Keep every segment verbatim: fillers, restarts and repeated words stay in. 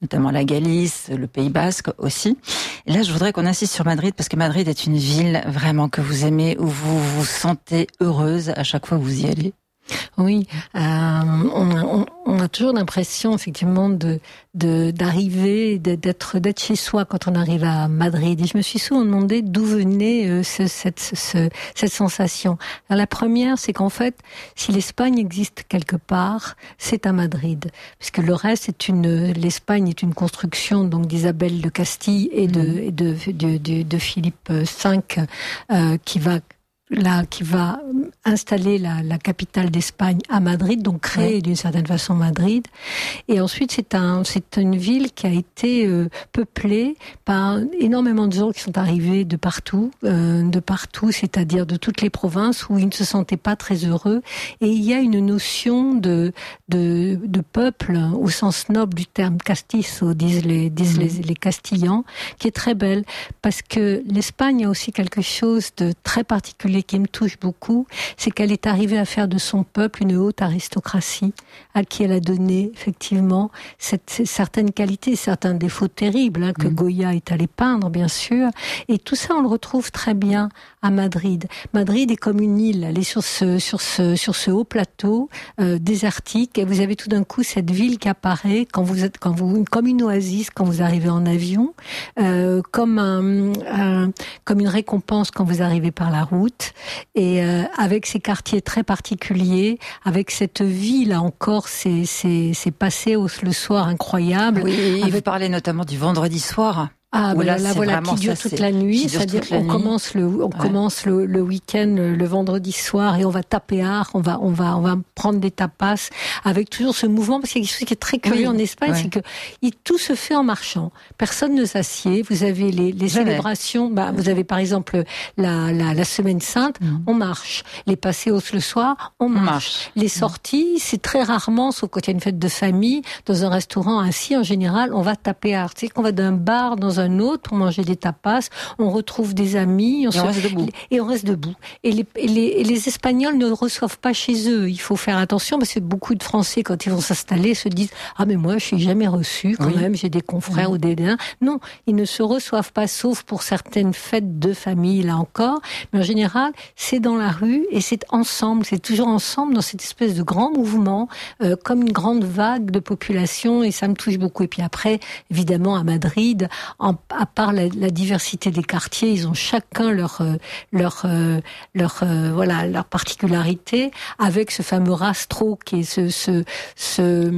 notamment la Galice, le Pays Basque aussi. Et là, je voudrais qu'on insiste sur Madrid, parce que Madrid est une ville vraiment que vous aimez, où vous vous sentez heureuse à chaque fois que vous y allez. Oui, euh, on, a, on, on a toujours l'impression effectivement de, de d'arriver, d'être d'être chez soi quand on arrive à Madrid. Et je me suis souvent demandé d'où venait euh, ce, cette ce, cette sensation. Alors, la première, c'est qu'en fait, si l'Espagne existe quelque part, c'est à Madrid, puisque le reste est une l'Espagne est une construction donc d'Isabelle de Castille et de mmh. et de, de, de de Philippe cinq euh, qui va là, qui va installer la, la capitale d'Espagne à Madrid, donc créer oui. d'une certaine façon Madrid. Et ensuite, c'est un, c'est une ville qui a été euh, peuplée par énormément de gens qui sont arrivés de partout, euh, de partout, c'est-à-dire de toutes les provinces où ils ne se sentaient pas très heureux. Et il y a une notion de de, de peuple au sens noble du terme castizo, disent les disent mmh. les, les Castillans, qui est très belle, parce que l'Espagne a aussi quelque chose de très particulier qui me touche beaucoup, c'est qu'elle est arrivée à faire de son peuple une haute aristocratie, à qui elle a donné effectivement cette, certaines qualités, certains défauts terribles hein, que mmh. Goya est allé peindre, bien sûr. Et tout ça, on le retrouve très bien à Madrid. Madrid est comme une île, elle est sur ce sur ce sur ce haut plateau euh, désertique, et vous avez tout d'un coup cette ville qui apparaît quand vous êtes quand vous comme une oasis quand vous arrivez en avion, euh, comme un, un comme une récompense quand vous arrivez par la route. Et euh, avec ces quartiers très particuliers, avec cette vie là encore, c'est c'est c'est passé au, le soir incroyable. Oui, avec... vous parlez notamment du vendredi soir. Ah, ben là, là voilà, qui dure ça, toute la nuit, c'est-à-dire on nuit. commence le, on ouais. commence le, le week-end, le, le vendredi soir, et on va taper art, on va, on va, on va prendre des tapas, avec toujours ce mouvement, parce qu'il y a quelque chose qui est très curieux oui. en Espagne, ouais. c'est que il, tout se fait en marchant. Personne ne s'assied. Vous avez les, les célébrations, bah, vous avez par exemple la, la, la Semaine Sainte, mmh. on marche. Les passeos le soir, on, on marche. marche. Les sorties, c'est très rarement, sauf quand il y a une fête de famille, dans un restaurant ainsi, en général, on va taper art. C'est qu'on va d'un bar dans un un autre pour manger des tapas, on retrouve des amis, on et, se... on reste debout. et on reste debout. Et les, et, les, et les Espagnols ne reçoivent pas chez eux. Il faut faire attention parce que beaucoup de Français, quand ils vont s'installer, se disent « Ah mais moi, je suis jamais reçu quand oui. même, j'ai des confrères oui. ou des liens. » Non, ils ne se reçoivent pas, sauf pour certaines fêtes de famille, là encore. Mais en général, c'est dans la rue et c'est ensemble, c'est toujours ensemble dans cette espèce de grand mouvement, euh, comme une grande vague de population, et ça me touche beaucoup. Et puis après, évidemment, à Madrid, en à part la, la diversité des quartiers, ils ont chacun leur leur leur euh, voilà leur particularité, avec ce fameux rastro qui est ce ce ce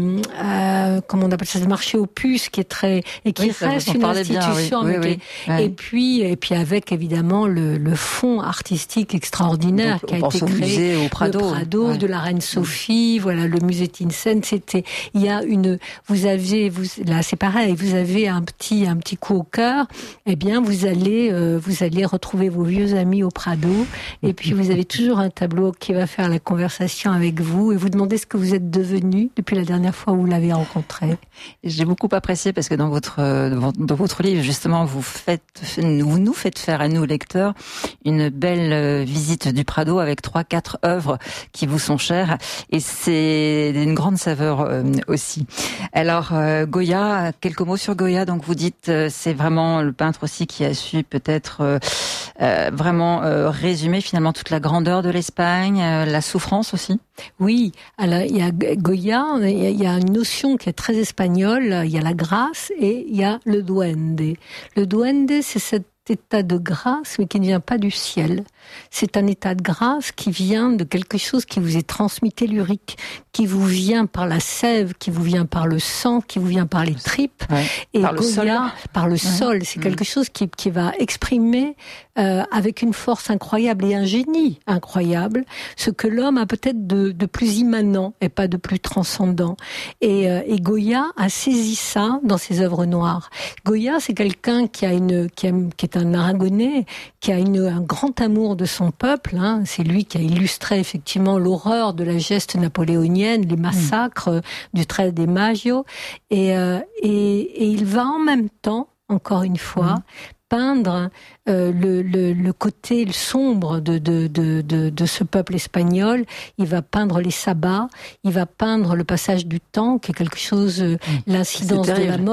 euh, comment on appelle ça, ce marché aux puces qui est très et qui oui, reste une institution. Bien, oui. avec oui, les, oui. et puis et puis avec évidemment le le fond artistique extraordinaire donc, qui a été au créé musée, au Prado, le Prado ouais. de la Reine Sophie, oui. voilà le musée Thyssen. C'était il y a une vous avez vous là c'est pareil, vous avez un petit un petit coup au cœur, eh bien vous allez euh, vous allez retrouver vos vieux amis au Prado, et puis vous avez toujours un tableau qui va faire la conversation avec vous et vous demandez ce que vous êtes devenu depuis la dernière fois où vous l'avez rencontré. J'ai beaucoup apprécié parce que dans votre dans votre livre justement vous faites vous nous faites faire à nous lecteurs une belle visite du Prado avec trois quatre œuvres qui vous sont chères, et c'est d'une grande saveur aussi. Alors Goya, quelques mots sur Goya. Donc vous dites c'est vraiment le peintre aussi qui a su peut-être euh, euh, vraiment euh, résumer finalement toute la grandeur de l'Espagne, euh, la souffrance aussi. Oui, alors il y a Goya, il y a une notion qui est très espagnole, il y a la grâce et il y a le duende. Le duende, c'est cet état de grâce, mais qui ne vient pas du ciel. C'est un état de grâce qui vient de quelque chose qui vous est transmis tellurique, qui vous vient par la sève, qui vous vient par le sang, qui vous vient par les tripes. Ouais. Et par Goya, le sol. par le ouais. sol, c'est mmh. quelque chose qui, qui va exprimer euh, avec une force incroyable et un génie incroyable ce que l'homme a peut-être de, de plus immanent et pas de plus transcendant. Et, euh, et Goya a saisi ça dans ses œuvres noires. Goya, c'est quelqu'un qui a une, qui, aime, qui est un Aragonais, qui a une, un grand amour de son peuple. Hein. C'est lui qui a illustré effectivement l'horreur de la geste napoléonienne, les massacres mmh. du treize de Maggio. Et, euh, et, et il va en même temps, encore une fois, mmh. peindre euh, le, le, le côté sombre de, de, de, de, de ce peuple espagnol. Il va peindre les sabbats, il va peindre le passage du temps, qui est quelque chose, euh, mmh. l'incidence de la mort.